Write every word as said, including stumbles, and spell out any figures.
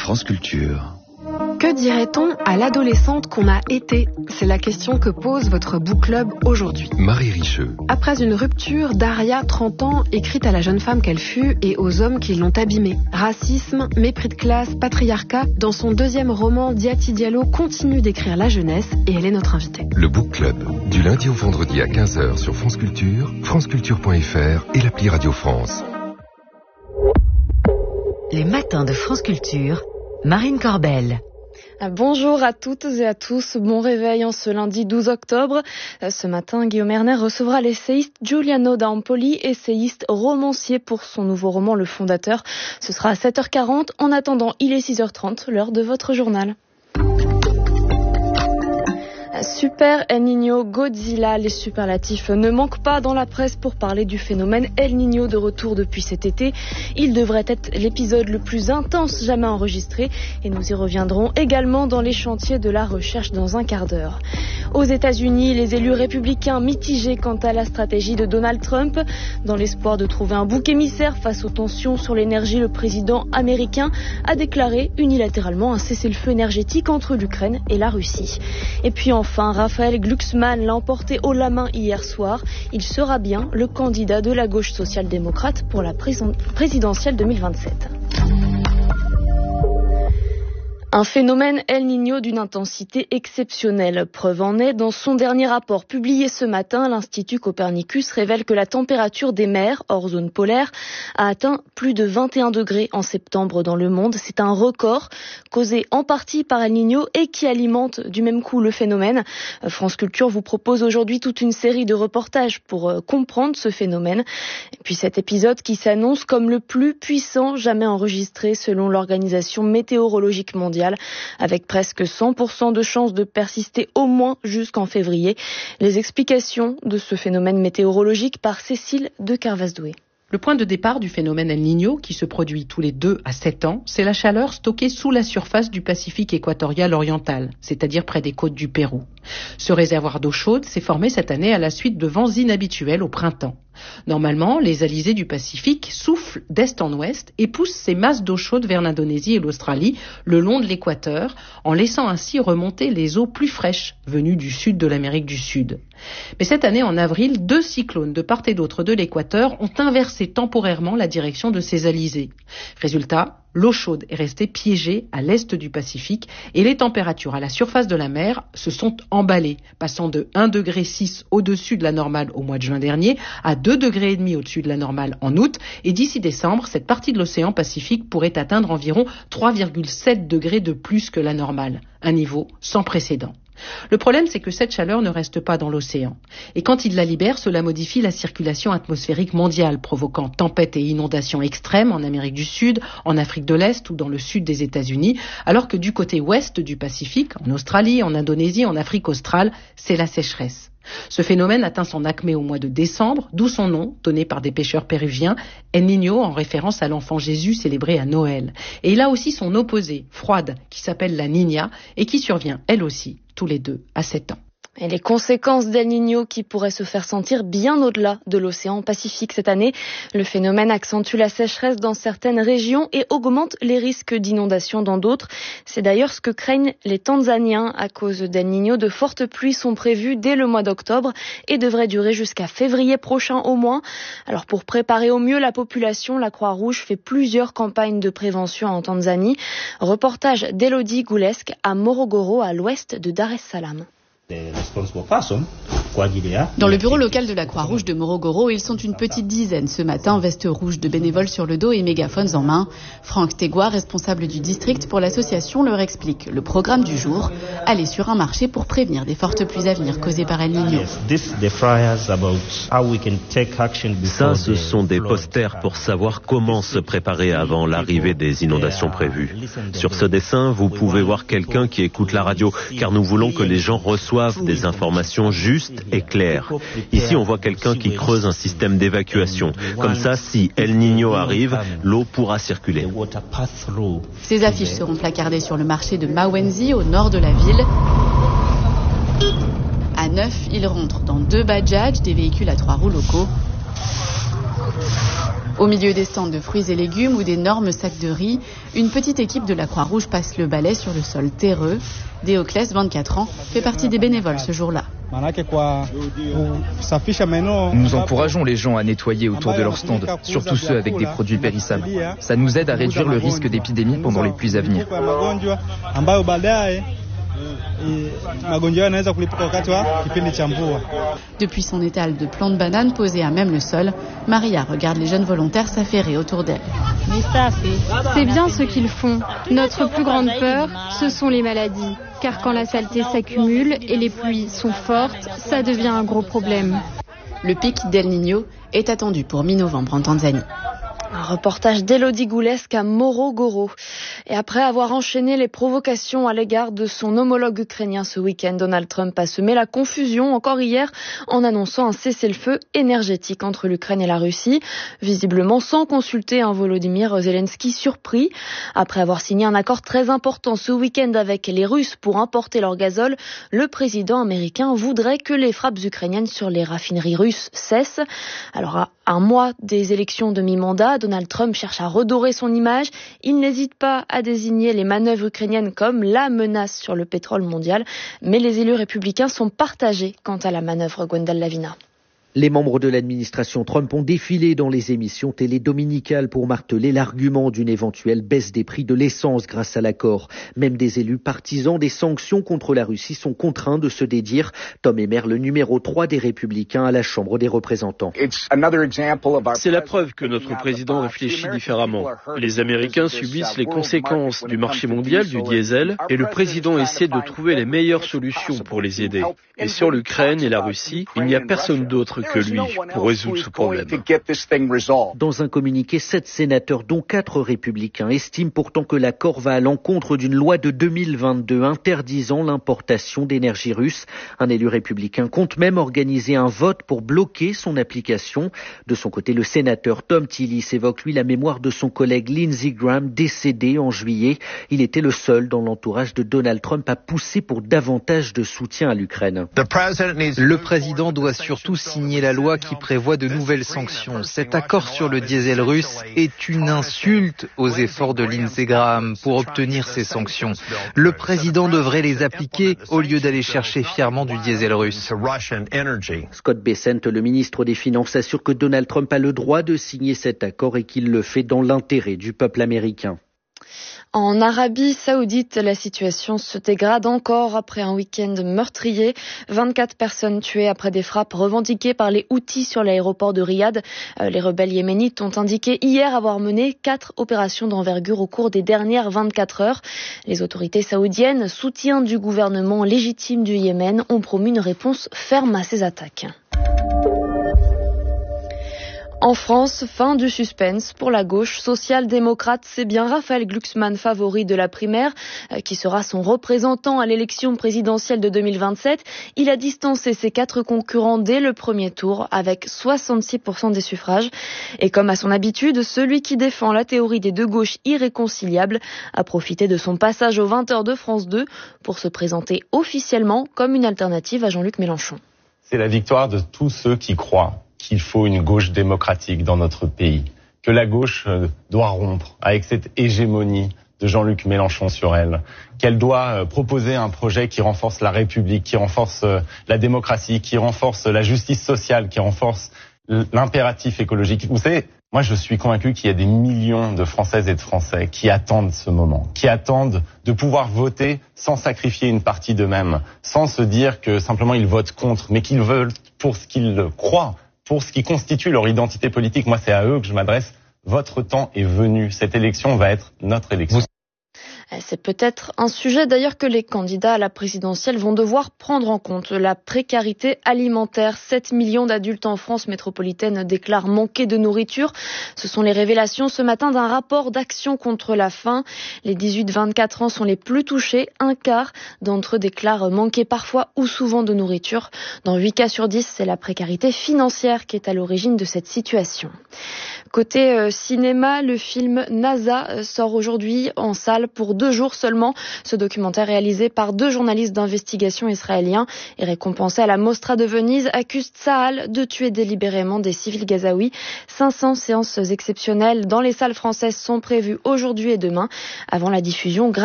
France Culture. Que dirait-on à l'adolescente qu'on a été ? C'est la question que pose votre book club aujourd'hui. Marie Richeux. Après une rupture, Daria, trente ans, écrite à la jeune femme qu'elle fut et aux hommes qui l'ont abîmée. Racisme, mépris de classe, patriarcat, dans son deuxième roman, Diati Diallo continue d'écrire la jeunesse et elle est notre invitée. Le book club, du lundi au vendredi à quinze heures sur France Culture, franceculture point f r et l'appli Radio France. Les matins de France Culture, Marine Corbel. Bonjour à toutes et à tous, bon réveil en ce lundi douze octobre. Ce matin, Guillaume Erner recevra l'essayiste Giuliano D'Ampoli, essayiste romancier pour son nouveau roman Le Fondateur. Ce sera à sept heures quarante. En attendant, il est six heures trente, l'heure de votre journal. Super El Niño, Godzilla, les superlatifs ne manquent pas dans la presse pour parler du phénomène El Niño de retour depuis cet été. Il devrait être l'épisode le plus intense jamais enregistré et nous y reviendrons également dans les chantiers de la recherche dans un quart d'heure. Aux États-Unis, les élus républicains mitigés quant à la stratégie de Donald Trump. Dans l'espoir de trouver un bouc émissaire face aux tensions sur l'énergie, le président américain a déclaré unilatéralement un cessez-le-feu énergétique entre l'Ukraine et la Russie. Et puis en Enfin, Raphaël Glucksmann l'a emporté haut la main hier soir. Il sera bien le candidat de la gauche social-démocrate pour la présidentielle deux mille vingt-sept. Un phénomène El Niño d'une intensité exceptionnelle. Preuve en est, dans son dernier rapport publié ce matin, l'Institut Copernicus révèle que la température des mers, hors zone polaire, a atteint plus de vingt et un degrés en septembre dans le monde. C'est un record causé en partie par El Niño et qui alimente du même coup le phénomène. France Culture vous propose aujourd'hui toute une série de reportages pour comprendre ce phénomène. Et puis cet épisode qui s'annonce comme le plus puissant jamais enregistré selon l'Organisation météorologique mondiale, avec presque cent pour cent de chances de persister au moins jusqu'en février. Les explications de ce phénomène météorologique par Cécile de Carvasdoué. Le point de départ du phénomène El Niño, qui se produit tous les deux à sept ans, c'est la chaleur stockée sous la surface du Pacifique équatorial oriental, c'est-à-dire près des côtes du Pérou. Ce réservoir d'eau chaude s'est formé cette année à la suite de vents inhabituels au printemps. Normalement, les alizés du Pacifique soufflent d'est en ouest et poussent ces masses d'eau chaude vers l'Indonésie et l'Australie, le long de l'équateur, en laissant ainsi remonter les eaux plus fraîches venues du sud de l'Amérique du Sud. Mais cette année, en avril, deux cyclones de part et d'autre de l'équateur ont inversé temporairement la direction de ces alizés. Résultat, l'eau chaude est restée piégée à l'est du Pacifique et les températures à la surface de la mer se sont emballées, passant de un degré six au-dessus de la normale au mois de juin dernier à deux degrés et demi au-dessus de la normale en août. Et d'ici décembre, cette partie de l'océan Pacifique pourrait atteindre environ trois virgule sept degrés de plus que la normale, un niveau sans précédent. Le problème, c'est que cette chaleur ne reste pas dans l'océan. Et quand il la libère, cela modifie la circulation atmosphérique mondiale, provoquant tempêtes et inondations extrêmes en Amérique du Sud, en Afrique de l'Est ou dans le sud des États-Unis, alors que du côté ouest du Pacifique, en Australie, en Indonésie, en Afrique australe, c'est la sécheresse. Ce phénomène atteint son acmé au mois de décembre, d'où son nom, donné par des pêcheurs péruviens, El Niño, en référence à l'enfant Jésus célébré à Noël. Et il a aussi son opposé, froide, qui s'appelle la Niña, et qui survient, elle aussi, tous les deux à sept ans. Et les conséquences d'El Niño qui pourraient se faire sentir bien au-delà de l'océan Pacifique cette année. Le phénomène accentue la sécheresse dans certaines régions et augmente les risques d'inondation dans d'autres. C'est d'ailleurs ce que craignent les Tanzaniens. À cause d'El Niño, de fortes pluies sont prévues dès le mois d'octobre et devraient durer jusqu'à février prochain au moins. Alors pour préparer au mieux la population, la Croix-Rouge fait plusieurs campagnes de prévention en Tanzanie. Reportage d'Elodie Goulesque à Morogoro, à l'ouest de Dar es Salaam. Dans le bureau local de la Croix-Rouge de Morogoro, ils sont une petite dizaine ce matin en veste rouge de bénévoles sur le dos et mégaphones en main. Franck Tégois, responsable du district pour l'association, leur explique le programme du jour, aller sur un marché pour prévenir des fortes pluies à venir causées par El Niño. Ça, ce sont des posters pour savoir comment se préparer avant l'arrivée des inondations prévues. Sur ce dessin, vous pouvez voir quelqu'un qui écoute la radio, car nous voulons que les gens reçoivent des informations justes et claires. Ici, on voit quelqu'un qui creuse un système d'évacuation. Comme ça, si El Niño arrive, l'eau pourra circuler. Ces affiches seront placardées sur le marché de Mawenzi, au nord de la ville. À neuf, ils rentrent dans deux bajaj, des véhicules à trois roues locaux. Au milieu des stands de fruits et légumes ou d'énormes sacs de riz, une petite équipe de la Croix-Rouge passe le balai sur le sol terreux. Déoclès, vingt-quatre ans, fait partie des bénévoles ce jour-là. Nous encourageons les gens à nettoyer autour de leur stand, surtout ceux avec des produits périssables. Ça nous aide à réduire le risque d'épidémie pendant les pluies à venir. Depuis son étal de plants de bananes posés à même le sol, Maria regarde les jeunes volontaires s'affairer autour d'elle. C'est bien ce qu'ils font. Notre plus grande peur, ce sont les maladies. Car quand la saleté s'accumule et les pluies sont fortes, ça devient un gros problème. Le pic d'El Niño est attendu pour mi-novembre en Tanzanie. Un reportage d'Élodie Goulesque à Morogoro. Et après avoir enchaîné les provocations à l'égard de son homologue ukrainien ce week-end, Donald Trump a semé la confusion encore hier en annonçant un cessez-le-feu énergétique entre l'Ukraine et la Russie, visiblement sans consulter un Volodymyr Zelensky surpris. Après avoir signé un accord très important ce week-end avec les Russes pour importer leur gazole, le président américain voudrait que les frappes ukrainiennes sur les raffineries russes cessent. Alors à un mois des élections de mi-mandat, Donald Trump cherche à redorer son image. Il n'hésite pas à désigner les manœuvres ukrainiennes comme la menace sur le pétrole mondial. Mais les élus républicains sont partagés quant à la manœuvre. Gwendal Lavina. Les membres de l'administration Trump ont défilé dans les émissions télé dominicales pour marteler l'argument d'une éventuelle baisse des prix de l'essence grâce à l'accord. Même des élus partisans des sanctions contre la Russie sont contraints de se dédire. Tom Emmer, le numéro trois des Républicains à la Chambre des représentants. C'est la preuve que notre président réfléchit différemment. Les Américains subissent les conséquences du marché mondial du diesel et le président essaie de trouver les meilleures solutions pour les aider. Et sur l'Ukraine et la Russie, il n'y a personne d'autre que lui pour résoudre ce problème. Dans un communiqué, sept sénateurs, dont quatre républicains, estiment pourtant que l'accord va à l'encontre d'une loi de deux mille vingt-deux interdisant l'importation d'énergie russe. Un élu républicain compte même organiser un vote pour bloquer son application. De son côté, le sénateur Tom Tillis évoque lui la mémoire de son collègue Lindsey Graham, décédé en juillet. Il était le seul dans l'entourage de Donald Trump à pousser pour davantage de soutien à l'Ukraine. Le président doit surtout signer la loi qui prévoit de nouvelles sanctions. Cet accord sur le diesel russe est une insulte aux efforts de Lindsey Graham pour obtenir ces sanctions. Le président devrait les appliquer au lieu d'aller chercher fièrement du diesel russe. Scott Bessent, le ministre des Finances, assure que Donald Trump a le droit de signer cet accord et qu'il le fait dans l'intérêt du peuple américain. En Arabie Saoudite, la situation se dégrade encore après un week-end meurtrier. vingt-quatre personnes tuées après des frappes revendiquées par les Houthis sur l'aéroport de Riyad. Les rebelles yéménites ont indiqué hier avoir mené quatre opérations d'envergure au cours des dernières vingt-quatre heures. Les autorités saoudiennes, soutien du gouvernement légitime du Yémen, ont promis une réponse ferme à ces attaques. En France, fin du suspense pour la gauche social-démocrate. C'est bien Raphaël Glucksmann, favori de la primaire, qui sera son représentant à l'élection présidentielle de deux mille vingt-sept. Il a distancé ses quatre concurrents dès le premier tour avec soixante-six pour cent des suffrages. Et comme à son habitude, celui qui défend la théorie des deux gauches irréconciliables a profité de son passage aux vingt heures de France deux pour se présenter officiellement comme une alternative à Jean-Luc Mélenchon. C'est la victoire de tous ceux qui croient qu'il faut une gauche démocratique dans notre pays, que la gauche doit rompre avec cette hégémonie de Jean-Luc Mélenchon sur elle, qu'elle doit proposer un projet qui renforce la République, qui renforce la démocratie, qui renforce la justice sociale, qui renforce l'impératif écologique. Vous savez, moi je suis convaincu qu'il y a des millions de Françaises et de Français qui attendent ce moment, qui attendent de pouvoir voter sans sacrifier une partie d'eux-mêmes, sans se dire que simplement ils votent contre, mais qu'ils veulent pour ce qu'ils croient, pour ce qui constitue leur identité politique. Moi, c'est à eux que je m'adresse. Votre temps est venu. Cette élection va être notre élection. C'est peut-être un sujet d'ailleurs que les candidats à la présidentielle vont devoir prendre en compte. La précarité alimentaire. sept millions d'adultes en France métropolitaine déclarent manquer de nourriture. Ce sont les révélations ce matin d'un rapport d'action contre la faim. Les dix-huit vingt-quatre ans sont les plus touchés. Un quart d'entre eux déclarent manquer parfois ou souvent de nourriture. Dans huit cas sur dix, c'est la précarité financière qui est à l'origine de cette situation. Côté euh, cinéma, le film NASA euh, sort aujourd'hui en salle pour deux jours seulement. Ce documentaire réalisé par deux journalistes d'investigation israéliens et récompensé à la Mostra de Venise accuse Tsahal de tuer délibérément des civils gazaouis. cinq cents séances exceptionnelles dans les salles françaises sont prévues aujourd'hui et demain avant la diffusion gratuite